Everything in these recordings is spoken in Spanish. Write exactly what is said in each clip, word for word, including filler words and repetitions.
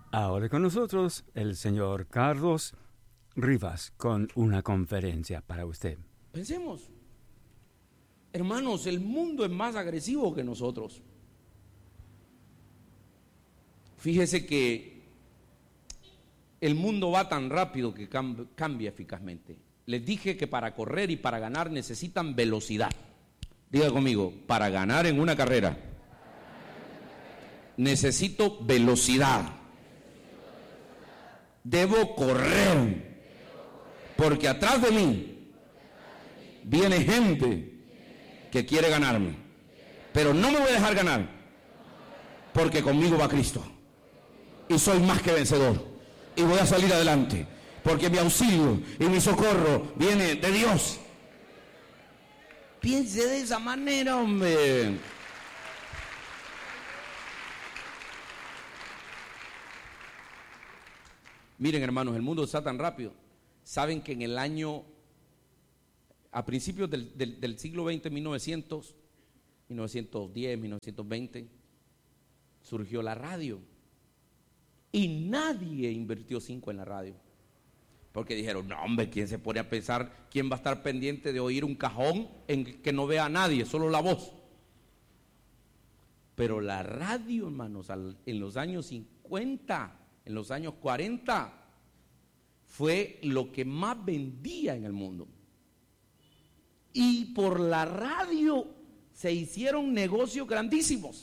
Ahora con nosotros el señor Carlos Rivas con una conferencia para usted. Pensemos, hermanos, el mundo es más agresivo que nosotros. Fíjese que el mundo va tan rápido que cambia, cambia eficazmente. Les dije que para correr y para ganar necesitan velocidad. Diga conmigo, para ganar en una carrera necesito velocidad. Debo correr, porque atrás de mí viene gente que quiere ganarme, pero no me voy a dejar ganar, porque conmigo va Cristo y soy más que vencedor y voy a salir adelante, porque mi auxilio y mi socorro viene de Dios. Piense de esa manera, hombre. Miren, hermanos, el mundo está tan rápido. Saben que en el año, a principios del, del, del siglo veinte, mil novecientos, mil novecientos diez, mil novecientos veinte, surgió la radio. Y nadie invirtió cinco en la radio. Porque dijeron, no, hombre, ¿quién se pone a pensar? ¿Quién va a estar pendiente de oír un cajón en que no vea a nadie, solo la voz? Pero la radio, hermanos, al, en los años cincuenta, en los años cuarenta, fue lo que más vendía en el mundo. Y por la radio se hicieron negocios grandísimos.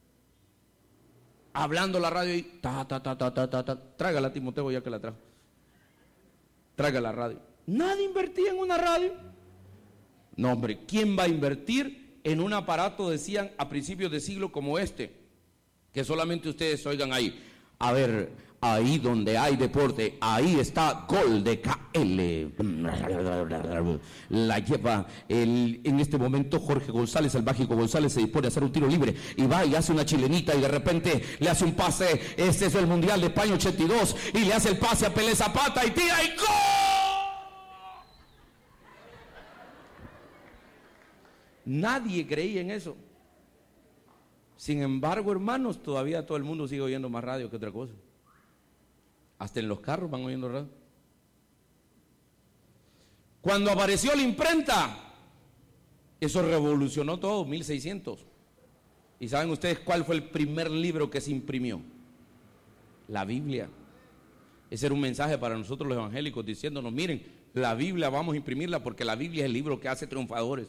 Hablando la radio y ta, ta, ta, ta, ta, ta, ta. Trágala, Timoteo, ya que la trajo. Trágala la radio. Nadie invertía en una radio. No, hombre, ¿quién va a invertir en un aparato, decían, a principios de siglo como este? Que solamente ustedes oigan ahí. A ver, ahí donde hay deporte, ahí está Gol de K L. La lleva el, en este momento Jorge González, el mágico González, se dispone a hacer un tiro libre y va y hace una chilenita y de repente le hace un pase. Este es el Mundial de España ochenta y dos y le hace el pase a Pelé Zapata y tira y ¡gol! Nadie creía en eso. Sin embargo, hermanos, todavía todo el mundo sigue oyendo más radio que otra cosa. Hasta en los carros van oyendo radio. Cuando apareció la imprenta, eso revolucionó todo, mil seiscientos. ¿Y saben ustedes cuál fue el primer libro que se imprimió? La Biblia. Ese era un mensaje para nosotros los evangélicos diciéndonos, miren, la Biblia vamos a imprimirla porque la Biblia es el libro que hace triunfadores.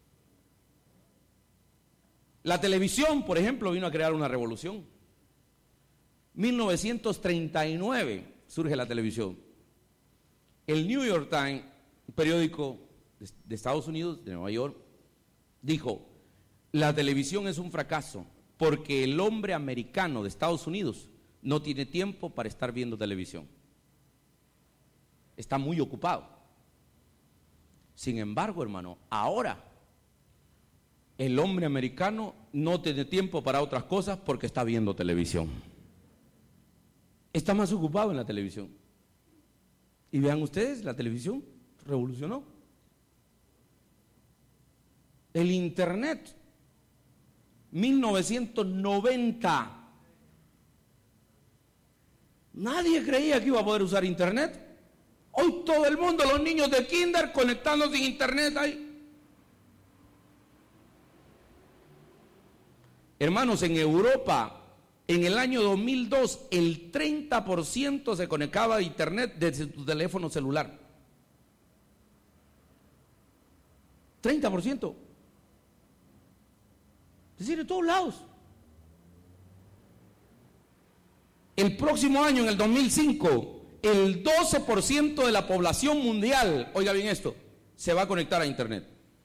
La televisión, por ejemplo, vino a crear una revolución. mil novecientos treinta y nueve surge la televisión. El New York Times, un periódico de Estados Unidos, de Nueva York, dijo, la televisión es un fracaso porque el hombre americano de Estados Unidos no tiene tiempo para estar viendo televisión. Está muy ocupado. Sin embargo, hermano, ahora el hombre americano no tiene tiempo para otras cosas porque está viendo televisión. Está más ocupado en la televisión. Y vean ustedes, la televisión revolucionó. El internet, mil novecientos noventa. Nadie creía que iba a poder usar internet. Hoy todo el mundo, los niños de kinder conectándose en internet ahí. Hermanos, en Europa, en el año dos mil dos, el treinta por ciento se conectaba a internet desde tu teléfono celular. treinta por ciento. Es decir, de todos lados. El próximo año, en el dos mil cinco, el doce por ciento de la población mundial, oiga bien esto, se va a conectar a internet.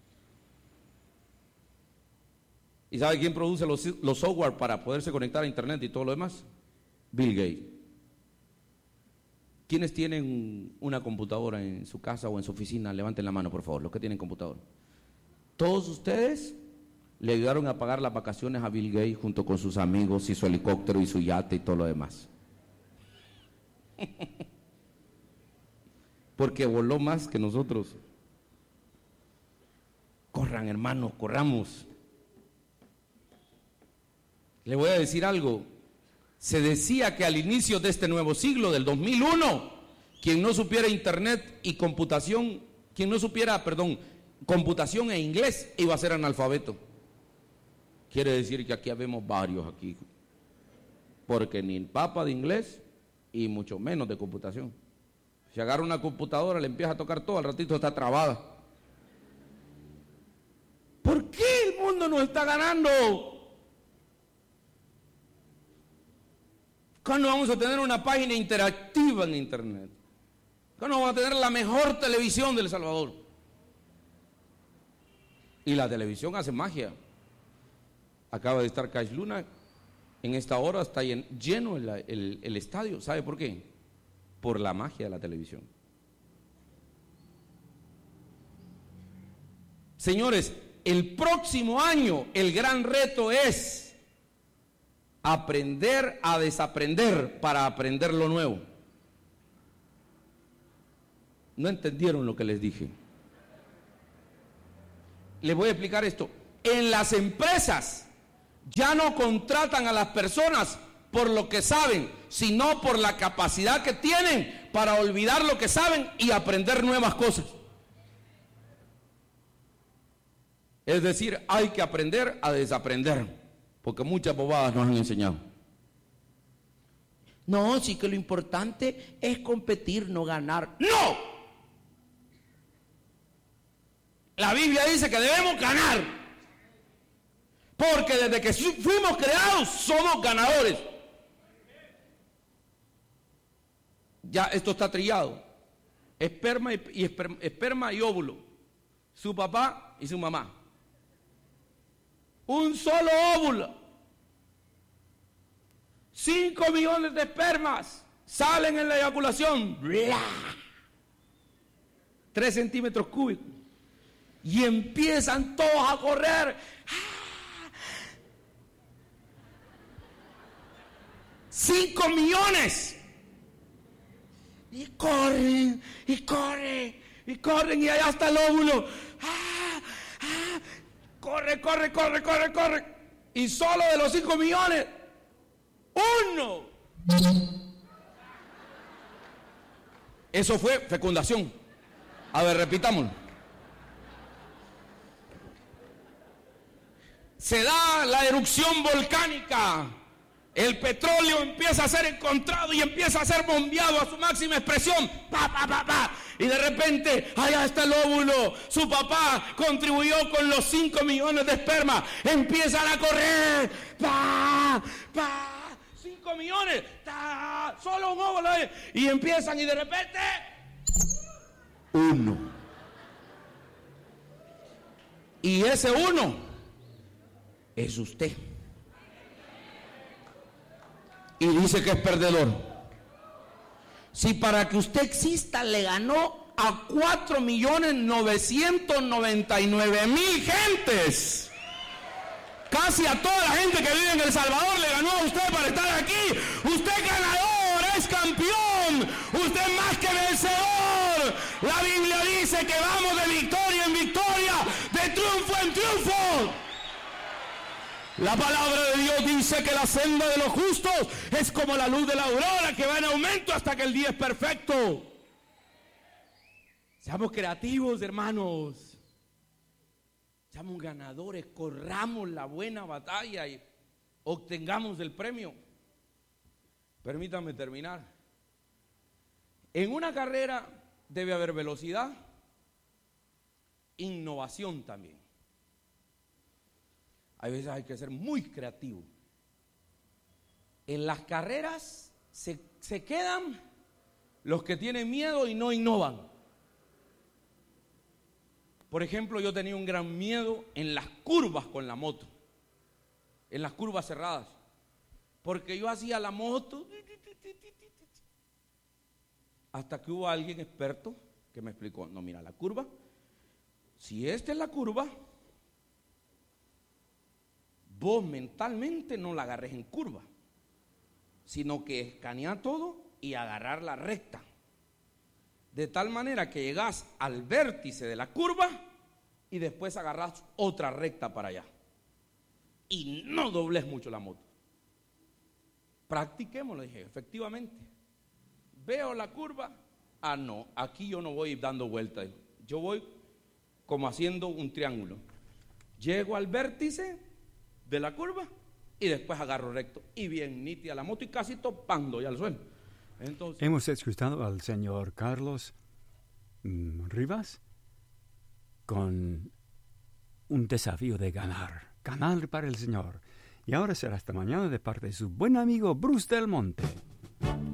¿Y sabe quién produce los, los software para poderse conectar a internet y todo lo demás? Bill Gates. ¿Quiénes tienen una computadora en su casa o en su oficina? Levanten la mano, por favor, los que tienen computadora. Todos ustedes le ayudaron a pagar las vacaciones a Bill Gates junto con sus amigos y su helicóptero y su yate y todo lo demás. Porque voló más que nosotros. Corran, hermanos, corramos. Le voy a decir algo. Se decía que al inicio de este nuevo siglo, del dos mil uno, quien no supiera internet y computación, quien no supiera, perdón, computación e inglés, iba a ser analfabeto. Quiere decir que aquí habemos varios aquí, porque ni el papa de inglés y mucho menos de computación. Si agarra una computadora, le empieza a tocar todo, al ratito está trabada. ¿Por qué el mundo nos está ganando? ¿Cuándo vamos a tener una página interactiva en internet? ¿Cuándo vamos a tener la mejor televisión de El Salvador? Y la televisión hace magia. Acaba de estar Cash Luna. En esta hora está lleno el, el, el estadio. ¿Sabe por qué? Por la magia de la televisión. Señores, el próximo año el gran reto es aprender a desaprender para aprender lo nuevo. No entendieron lo que les dije. Les voy a explicar esto. En las empresas ya no contratan a las personas por lo que saben, sino por la capacidad que tienen para olvidar lo que saben y aprender nuevas cosas. Es decir, hay que aprender a desaprender, porque muchas bobadas nos han enseñado. No, sí que lo importante es competir, no ganar. ¡No! La Biblia dice que debemos ganar, porque desde que fuimos creados somos ganadores. Ya esto está trillado. Esperma y, y esperma, esperma y óvulo. Su papá y su mamá. Un solo óvulo. Cinco millones de espermas salen en la eyaculación. ¡Bla! Tres centímetros cúbicos. Y empiezan todos a correr. Cinco millones. Y corren, y corren, y corren, y allá está el óvulo. ¡Ah! ¡Ah! Corre, corre, corre, corre, corre. Y solo de los cinco millones, uno. Eso fue fecundación. A ver, repitámoslo. Se da la erupción volcánica. El petróleo empieza a ser encontrado y empieza a ser bombeado a su máxima expresión. Pa, pa, pa, pa. Y de repente, allá está el óvulo. Su papá contribuyó con los cinco millones de esperma. Empiezan a correr. Pa, pa. cinco millones. Ta, solo un óvulo. Y empiezan y de repente, uno. Y ese uno es usted. Y dice que es perdedor. Si para que usted exista le ganó a cuatro millones novecientos noventa y nueve mil gentes, casi a toda la gente que vive en El Salvador le ganó a usted para estar aquí. Usted es ganador, es campeón, usted es más que vencedor. La Biblia dice que vamos de victoria en victoria, de triunfo en triunfo. La palabra de Dios dice que la senda de los justos es como la luz de la aurora que va en aumento hasta que el día es perfecto. Seamos creativos, hermanos. Seamos ganadores, corramos la buena batalla y obtengamos el premio. Permítanme terminar. En una carrera debe haber velocidad, innovación también. A veces hay que ser muy creativo. En las carreras se, se quedan los que tienen miedo y no innovan. Por ejemplo, yo tenía un gran miedo en las curvas con la moto, en las curvas cerradas, porque yo hacía la moto hasta que hubo alguien experto que me explicó, no, mira, la curva, si esta es la curva, vos mentalmente no la agarres en curva, sino que escanear todo y agarrar la recta. De tal manera que llegás al vértice de la curva y después agarrás otra recta para allá. Y no dobles mucho la moto. Practiquemos, le dije, efectivamente. Veo la curva. Ah, no, aquí yo no voy dando vueltas. Yo voy como haciendo un triángulo. Llego al vértice de la curva y después agarro recto. Y bien nítida la moto y casi topando ya al suelo. Entonces, hemos escuchado al señor Carlos mm, Rivas con un desafío de ganar. Ganar para el Señor. Y ahora será hasta mañana de parte de su buen amigo Bruce Del Monte.